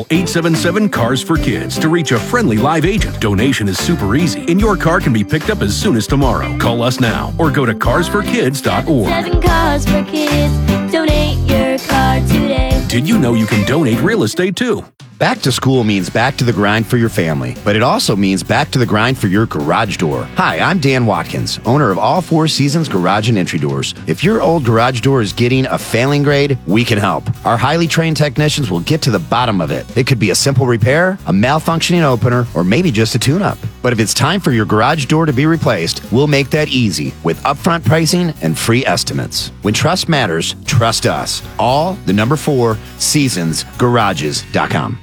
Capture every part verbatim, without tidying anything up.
Call eight seven seven, C A R S for Kids to reach a friendly live agent. Donation is super easy, and your car can be picked up as soon as tomorrow. Call us now or go to cars for kids dot org. Seven Cars for Kids. Donate your car today. Did you know you can donate real estate too? Back to school means back to the grind for your family, but it also means back to the grind for your garage door. Hi, I'm Dan Watkins, owner of All Four Seasons Garage and Entry Doors. If your old garage door is getting a failing grade, we can help. Our highly trained technicians will get to the bottom of it. It could be a simple repair, a malfunctioning opener, or maybe just a tune-up. But if it's time for your garage door to be replaced, we'll make that easy with upfront pricing and free estimates. When trust matters, trust us. All the number four seasons garages dot com.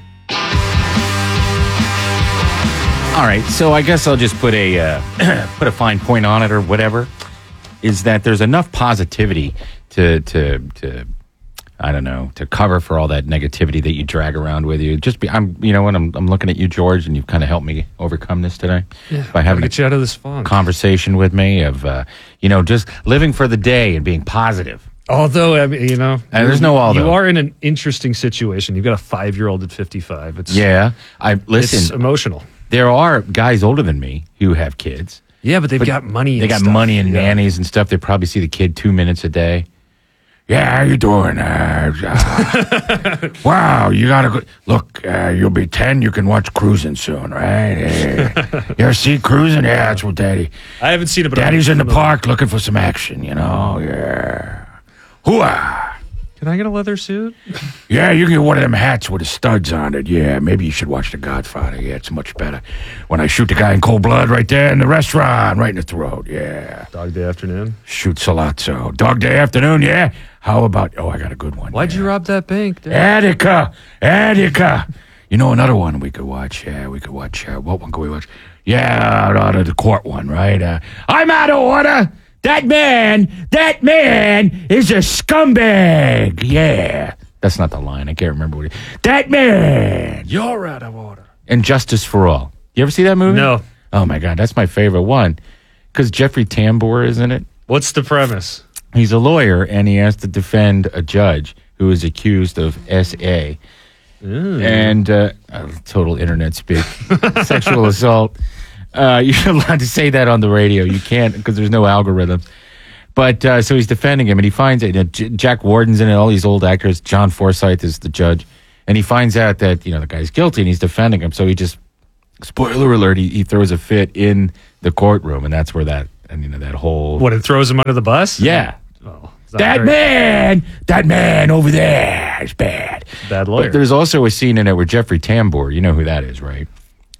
All right, so I guess I'll just put a uh, put a fine point on it or whatever. Is that there's enough positivity to to to I don't know to cover for all that negativity that you drag around with you. Just be I'm you know what I'm I'm looking at you, George, and you've kind of helped me overcome this today yeah, by having get you out of this funk. Conversation with me of uh, you know just living for the day and being positive. Although, I mean, you know, and there's no although. You are in an interesting situation. You've got a five-year-old at fifty-five. It's yeah. I listen. It's emotional. There are guys older than me who have kids. Yeah, but they've but got money. They and got stuff. money and yeah. nannies and stuff. They probably see the kid two minutes a day. Yeah, how you doing? Uh, uh, wow, you gotta go. Look, uh, you'll be ten. You can watch Cruising soon, right? Hey. You ever see Cruising? Yeah, that's what Daddy. I haven't seen it, but Daddy's I'm in the park looking for some action. You know, yeah. Hooah! Can I get a leather suit? Yeah, you can get one of them hats with the studs on it. Yeah, maybe you should watch The Godfather. Yeah, it's much better. When I shoot the guy in cold blood right there in the restaurant, right in the throat. Yeah. Dog Day Afternoon. Shoot Salazzo. Dog Day Afternoon, yeah? How about... Oh, I got a good one. Why'd yeah. you rob that bank, Dad? Attica! Attica! You know another one we could watch? Yeah, we could watch... Uh, what one could we watch? Yeah, out of the court one, right? Uh, I'm out of order! That man, that man is a scumbag. Yeah. That's not the line. I can't remember what it is. That man. You're out of order. And Justice for All. You ever see that movie? No. Oh, my God. That's my favorite one. Because Jeffrey Tambor is in it. What's the premise? He's a lawyer, and he has to defend a judge who is accused of S A. Mm. And uh, uh, total internet speak. Sexual assault. Uh, you're allowed to say that on the radio. You can't because there's no algorithm. But uh, so he's defending him, and he finds it. You know, J- Jack Warden's in it, all these old actors. John Forsythe is the judge. And he finds out that, you know, the guy's guilty, and he's defending him. So he just, spoiler alert, he, he throws a fit in the courtroom, and that's where that, and you know, that whole... What, it throws him under the bus? Yeah. Oh, that very... man, that man over there is bad. Bad lawyer. But there's also a scene in it where Jeffrey Tambor, you know who that is, right?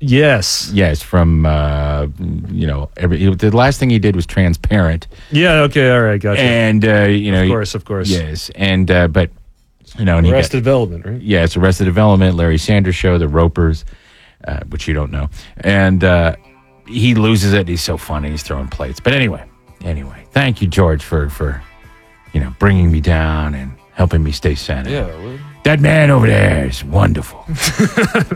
Yes. Yes, from, uh, you know, every, the last thing he did was Transparent. Yeah, okay, all right, gotcha. And, uh, you know. Of course, of course. Yes, and, uh, but, you know. And Arrested got, Development, right? Yeah, it's Arrested Development, Larry Sanders Show, The Ropers, uh, which you don't know. And uh, he loses it. He's so funny. He's throwing plates. But anyway, anyway, thank you, George, for, for you know, bringing me down and helping me stay centered. Yeah, well, that man over there is wonderful.